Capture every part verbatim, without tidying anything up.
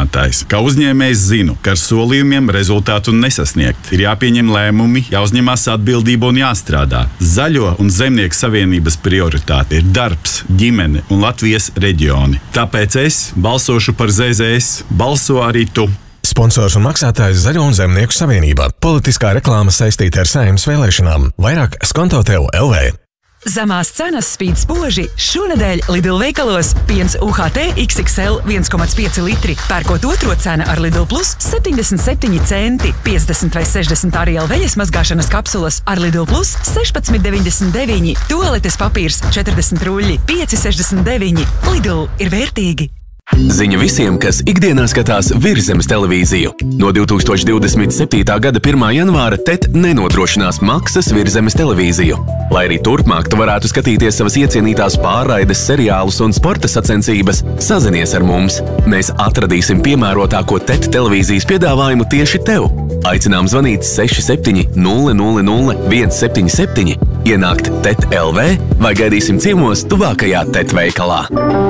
apdrošinātājs. Kā uzņēmējs zinu, ka ar solījumiem rezultātu nesasniegt. Ir jāpieņem lēmumi, jāuzņemās atbildība un jāstrādā. Zaļo un Zemnieku savienības prioritāte ir darbs, ģimene un Latvijas reģioni. Tāpēc es balsošu par Z Z S. Balso arī tu! Sponsors un maksātājs Zaļo un Zemnieku savienība. Politiskā reklāma saistīta ar Saeimas vēlēšanām. Vairāk skonto tev L V. Zemās cenas spīd spoži. Šonedēļ Lidl veikalos piens U H T X X L viens komats pieci litri. Pērkot otro cena ar Lidl Plus septiņdesmit septiņi centi. piecdesmit vai sešdesmit Ariel veļas mazgāšanas kapsulas ar Lidl Plus sešpadsmit deviņdesmit deviņi. Tualetes papīrs četrdesmit ruļļi pieci sešdesmit deviņi. Lidl ir vērtīgi. Ziņa visiem, kas ikdienā skatās Virszemes televīziju. No divi tūkstoši divdesmit septītā gada pirmā janvāra T E T nenodrošinās maksas Virszemes televīziju. Lai arī turpmāk tu varētu skatīties savas iecienītās pārraides, seriālus un sporta sacensības, sazinies ar mums. Mēs atradīsim piemērotāko T E T televīzijas piedāvājumu tieši tev. Aicinām zvanīt seši septiņi nulle nulle nulle viens septiņi septiņi, ienākt T E T L V vai gaidīsim ciemos tuvākajā T E T veikalā.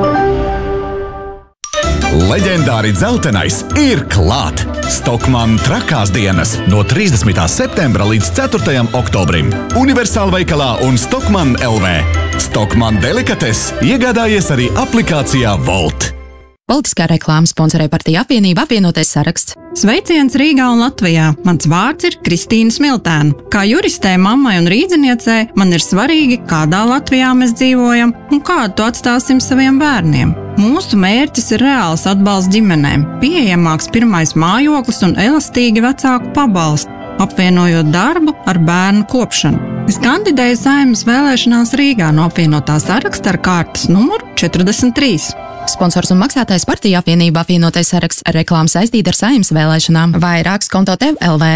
Leģendāri dzeltenais ir klāt! Stockmann trakās dienas no trīsdesmitā septembra līdz ceturtajam oktobrim. Universāla veikalā un Stockmann L V. Stockmann delikates iegādājies arī aplikācijā Volt. Politiskā reklāma sponsorē partija apvienība apvienotais saraksts. Sveiciens Rīgā un Latvijā. Mans vārds ir Kristīna Smiltēna. Kā juristē, mammai un rīdziniecei man ir svarīgi, kādā Latvijā mēs dzīvojam un kādu to atstāsim saviem bērniem. Mūsu mērķis ir reāls atbalsts ģimenēm, pieejamāks pirmais mājoklis un elastīgi vecāku pabalsti, apvienojot darbu ar bērnu kopšanu. Es kandidēju Saeimas vēlēšanās Rīgā no apvienotā saraksta ar kārtas numuru četrdesmit trīs. Sponsors un maksātājs partija apvienība apvienotais saraksts. Reklāma saistīta ar Saeimas vēlēšanām. Vairāk skonto tev L V.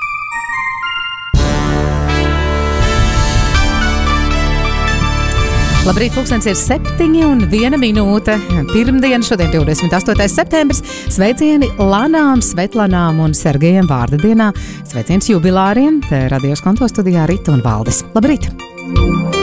Labrīt, pulkstens ir septiņi un viena minūte. Pirmdien, šodien divdesmit astotais septembris. Sveicieni Lanām, Svetlanām un Sergejam vārda dienā. Sveiciens jubilāriem. Te radio skonto studijā Rita un Valdis. Labrīt!